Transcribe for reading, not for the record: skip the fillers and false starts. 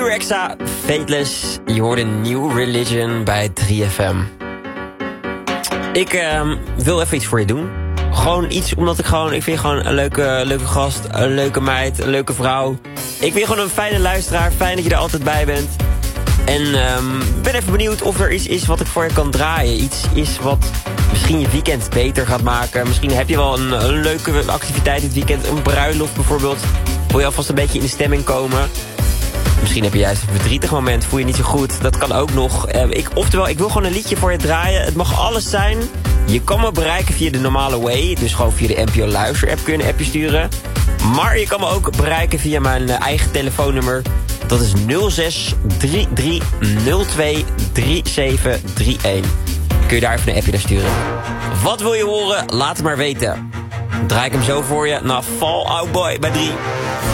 Rexa, Fateless. Je hoorde New Religion bij 3FM. Ik wil even iets voor je doen. Gewoon iets, omdat ik vind gewoon een leuke gast, een leuke meid, een leuke vrouw. Ik vind gewoon een fijne luisteraar, fijn dat je er altijd bij bent. En ben even benieuwd of er iets is wat ik voor je kan draaien. Iets is wat misschien je weekend beter gaat maken. Misschien heb je wel een leuke activiteit dit weekend. Een bruiloft bijvoorbeeld. Wil je alvast een beetje in de stemming komen? Misschien heb je juist een verdrietig moment. Voel je niet zo goed. Dat kan ook nog. Ik wil gewoon een liedje voor je draaien. Het mag alles zijn. Je kan me bereiken via de normale way. Dus gewoon via de NPO Luister app kun je een appje sturen. Maar je kan me ook bereiken via mijn eigen telefoonnummer. Dat is 06 3302 3731. Kun je daar even een appje naar sturen. Wat wil je horen? Laat het maar weten. Draai ik hem zo voor je naar Fall Out Boy bij 3.